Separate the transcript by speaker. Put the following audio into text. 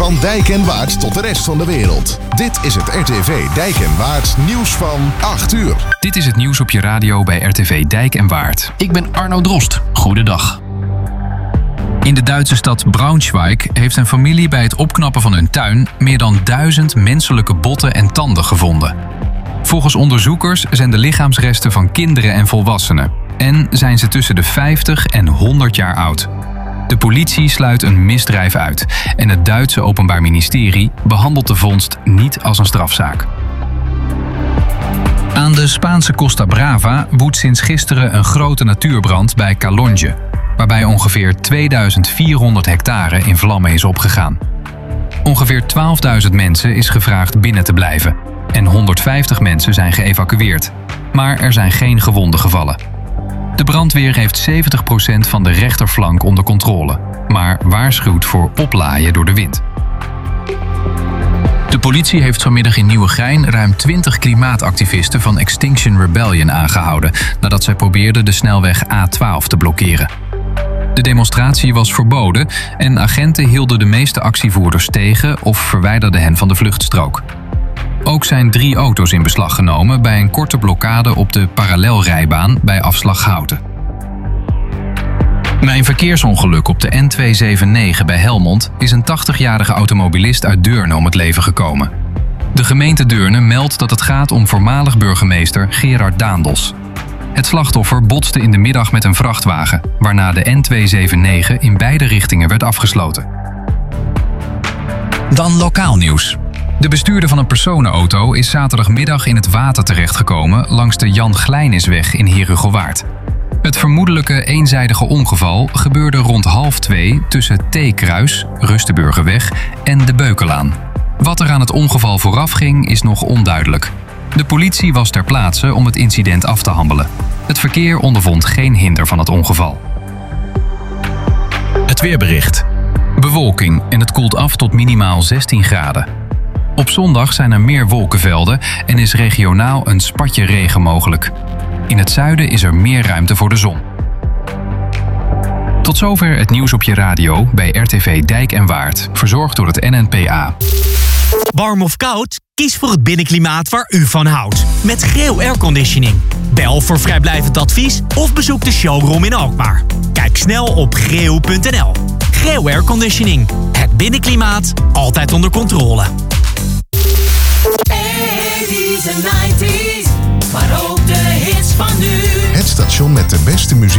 Speaker 1: Van Dijk en Waard tot de rest van de wereld. Dit is het RTV Dijk en Waard nieuws van 8 uur.
Speaker 2: Dit is het nieuws op je radio bij RTV Dijk en Waard. Ik ben Arno Drost. Goedendag. In de Duitse stad Braunschweig heeft een familie bij het opknappen van hun tuin meer dan 1000 menselijke botten en tanden gevonden. Volgens onderzoekers zijn de lichaamsresten van kinderen en volwassenen en zijn ze tussen de 50 en 100 jaar oud. De politie sluit een misdrijf uit en het Duitse Openbaar Ministerie behandelt de vondst niet als een strafzaak. Aan de Spaanse Costa Brava woedt sinds gisteren een grote natuurbrand bij Calonge, waarbij ongeveer 2400 hectare in vlammen is opgegaan. Ongeveer 12.000 mensen is gevraagd binnen te blijven en 150 mensen zijn geëvacueerd. Maar er zijn geen gewonden gevallen. De brandweer heeft 70% van de rechterflank onder controle, maar waarschuwt voor oplaaien door de wind. De politie heeft vanmiddag in Nieuwegein ruim 20 klimaatactivisten van Extinction Rebellion aangehouden nadat zij probeerden de snelweg A12 te blokkeren. De demonstratie was verboden en agenten hielden de meeste actievoerders tegen of verwijderden hen van de vluchtstrook. Ook zijn 3 auto's in beslag genomen bij een korte blokkade op de parallelrijbaan bij afslag Houten. Bij een verkeersongeluk op de N279 bij Helmond is een 80-jarige automobilist uit Deurne om het leven gekomen. De gemeente Deurne meldt dat het gaat om voormalig burgemeester Gerard Daendels. Het slachtoffer botste in de middag met een vrachtwagen, waarna de N279 in beide richtingen werd afgesloten. Dan lokaal nieuws. De bestuurder van een personenauto is zaterdagmiddag in het water terechtgekomen langs de Jan Glijnisweg in Herugelwaard. Het vermoedelijke eenzijdige ongeval gebeurde rond 1:30 tussen T-Kruis, Rustenburgerweg en de Beukelaan. Wat er aan het ongeval vooraf ging is nog onduidelijk. De politie was ter plaatse om het incident af te handelen. Het verkeer ondervond geen hinder van het ongeval. Het weerbericht. Bewolking en het koelt af tot minimaal 16 graden. Op zondag zijn er meer wolkenvelden en is regionaal een spatje regen mogelijk. In het zuiden is er meer ruimte voor de zon. Tot zover het nieuws op je radio bij RTV Dijk en Waard, verzorgd door het NNPA.
Speaker 3: Warm of koud? Kies voor het binnenklimaat waar u van houdt. Met Greo Airconditioning. Bel voor vrijblijvend advies of bezoek de showroom in Alkmaar. Kijk snel op greo.nl. Greo Airconditioning. Het binnenklimaat altijd onder controle.
Speaker 4: 80s en 90s, maar ook de hits van nu.
Speaker 1: Het station met de beste muziek.